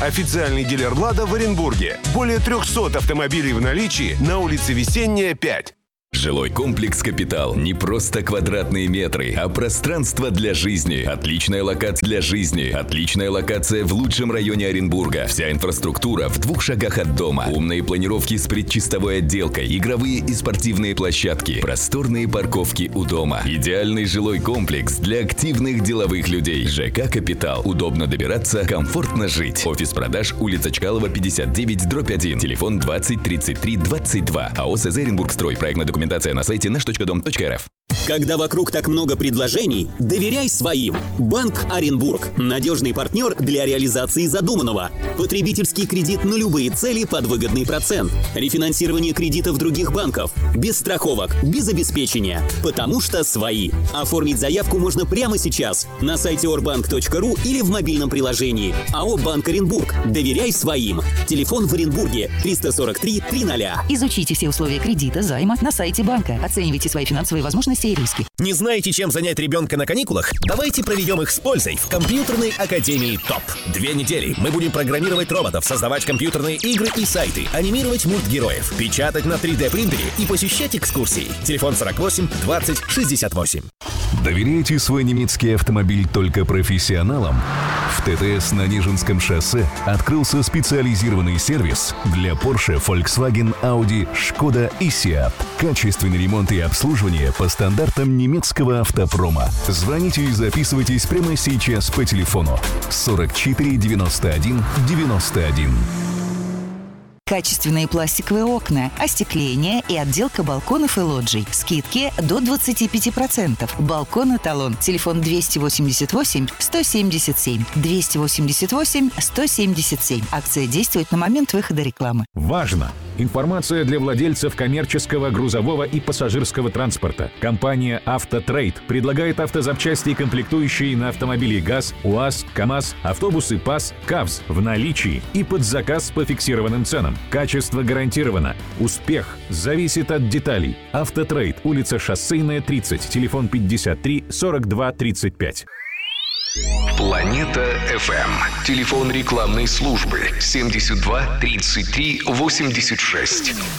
Официальный дилер «Лада» в Оренбурге. Более 300 автомобилей в наличии на улице Весенняя, 5. Жилой комплекс «Капитал» — не просто квадратные метры, а пространство для жизни. Отличная локация для жизни. Отличная локация в лучшем районе Оренбурга. Вся инфраструктура в 2 шагах от дома. Умные планировки с предчистовой отделкой. Игровые и спортивные площадки. Просторные парковки у дома. Идеальный жилой комплекс для активных деловых людей. ЖК «Капитал». Удобно добираться, комфортно жить. Офис продаж, улица Чкалова, 59/1. Телефон 20 33 22. АО «СЗ Оренбургстрой». Проектная документация на сайте nash.dom.rf. Когда вокруг так много предложений, доверяй своим. Банк Оренбург. Надежный партнер для реализации задуманного. Потребительский кредит на любые цели под выгодный процент. Рефинансирование кредитов других банков. Без страховок, без обеспечения. Потому что свои. Оформить заявку можно прямо сейчас на сайте orbank.ru или в мобильном приложении. АО «Банк Оренбург». Доверяй своим. Телефон в Оренбурге 343 300. Изучите все условия кредита, займа на сайте банка. Оценивайте свои финансовые возможности и риски. Не знаете, чем занять ребенка на каникулах? Давайте проведем их с пользой в компьютерной академии ТОП. 2 недели мы будем программировать роботов, создавать компьютерные игры и сайты, анимировать мультгероев, печатать на 3D-принтере и посещать экскурсии. Телефон 48 20 68. Доверяете свой немецкий автомобиль только профессионалам? В ТТС на Нижинском шоссе открылся специализированный сервис для Porsche, Volkswagen, Audi, Skoda и Seat. Качественный ремонт и обслуживание по стандартам немецкого автопрома. Звоните и записывайтесь прямо сейчас по телефону 44 91 91. Качественные пластиковые окна, остекление и отделка балконов и лоджий. Скидки до 25%. Балкон «Эталон». Телефон 288 177 288 177. Акция действует на момент выхода рекламы. Важно! Информация для владельцев коммерческого, грузового и пассажирского транспорта. Компания «Автотрейд» предлагает автозапчасти и комплектующие на автомобили ГАЗ, УАЗ, КАМАЗ, автобусы ПАЗ, КАВЗ в наличии и под заказ по фиксированным ценам. Качество гарантировано. Успех зависит от деталей. «Автотрейд», улица Шоссейная, 30, телефон 53 42 35. Планета FM. Телефон рекламной службы 72 33 86.